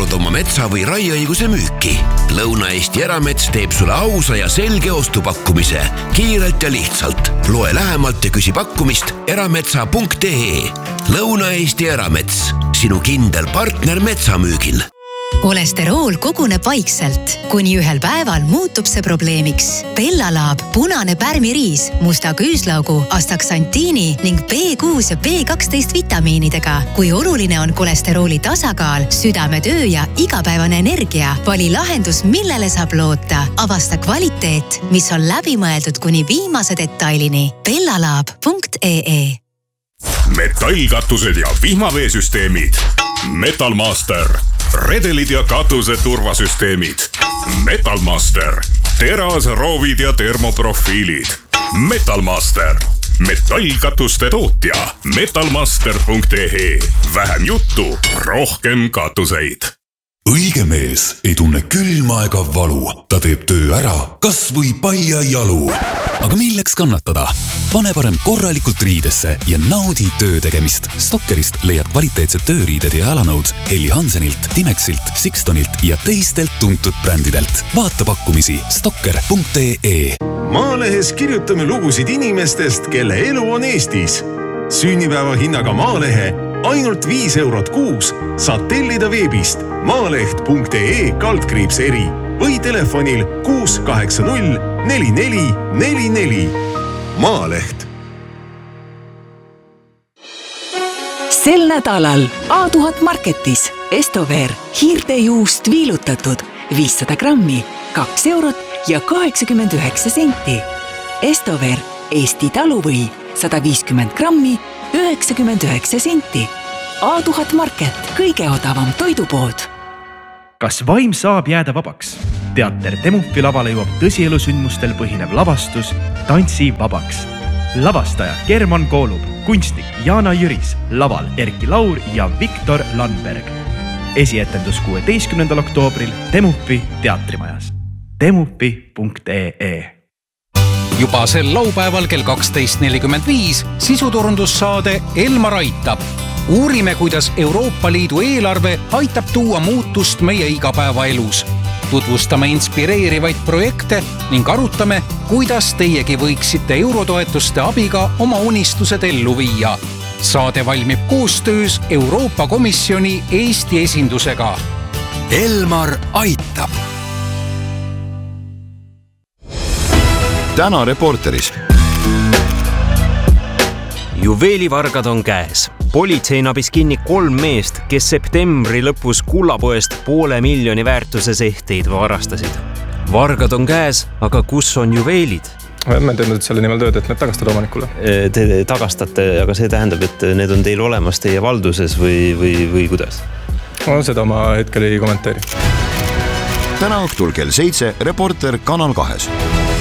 kaalud oma metsa või raieõiguse müüki? Lõuna-Eesti Eramets teeb sulle ausa ja selge ostupakkumise. Kiirelt ja lihtsalt. Loe lähemalt ja küsi pakkumist erametsa.ee. Lõuna-Eesti Eramets. Sinu kindel partner metsamüügil. Kolesterool koguneb vaikselt, kuni ühel päeval muutub see probleemiks. Bellalaab, punane pärmiriis, musta küüslaugu, astaksantiini ning B6 ja B12 vitamiinidega. Kui oluline on kolesterooli tasakaal, südametöö ja igapäevane energia, vali lahendus, millele saab loota. Avasta kvaliteet, mis on läbimõeldud kuni viimase detailini. Bellalaab.ee. Metallkatused ja vihmaveesüsteemid. Metalmaster. Redelid ja katuse turvasüsteemid. Metalmaster. Terasroovid ja termoprofiilid. Metalmaster. Metallkatuste tootja. Metalmaster.ee. Vähem juttu, rohkem katuseid. Õige mees ei tunne külma ega valu. Ta teeb töö ära, kas või palja jalu. Aga milleks kannatada? Pane parem korralikult riidesse ja naudi töö tegemist. Stokkerist leiad kvaliteetsed tööriided ja jalanõud Helly Hansenilt, Timexilt, Sixtonilt ja teistelt tuntud brändidelt. Vaata pakkumisi stokker.ee. Maalehes kirjutame lugusid inimestest, kelle elu on Eestis. Sünnipäeva hinnaga Maalehe ainult 5 eurot kuus saad tellida veebist maaleht.ee/eri või telefonil 680 4444. Maaleht. Sel nädalal A1000 Marketis Estover hiirtejuust viilutatud 500 grammi 2 eurot ja 89 senti. Estover Eesti taluvõi 150 grammi 99 senti. A1000 Market, kõige odavam toidupood. Kas vaim saab jääda vabaks? Teater Temufi lavale jõuab tõsielusündmustel põhinev lavastus Tantsi vabaks. Lavastaja German Koolub, kunstnik Jana Jüris, laval Erki Laur ja Viktor Landberg. Esietendus 16. oktoobril Temufi teatrimajas. Temufi.ee. Juba sel laupäeval kell 12.45 sisuturundussaade Elmar aitab. Uurime, kuidas Euroopa Liidu eelarve aitab tuua muutust meie igapäevaelus. Tutvustame inspireerivaid projekte ning arutame, kuidas teiegi võiksite eurotoetuste abiga oma unistused ellu viia. Saade valmib koostöös Euroopa Komisjoni Eesti esindusega. Elmar aitab. Täna Reporteris. Juveelivargad on käes. Politsei nabis kinni 3 meest, kes septembri lõpus kullapoest 500 000 väärtuses ehteid varastasid. Vargad on käes, aga kus on juveelid? Me teeme selle nimel tööd, et need tagastada omanikule. Te tagastate, aga see tähendab, et need on teil olemas teie valduses või kuidas? Seda ma hetkel ei kommenteeri. Täna õhtul kell 7 Reporter Kanal 2.